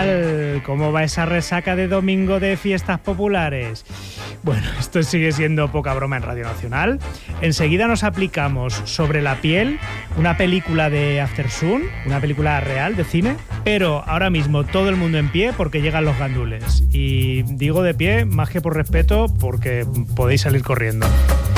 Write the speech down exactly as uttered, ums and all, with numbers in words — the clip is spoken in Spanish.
tal? ¿Cómo va esa resaca de domingo de fiestas populares? Bueno, esto sigue siendo poca broma en Radio Nacional. Enseguida nos aplicamos Sobre la piel, una película de Aftersun, una película real de cine, pero ahora mismo todo el mundo en pie porque llegan los gandules. Y digo de pie más que por respeto porque podéis salir corriendo.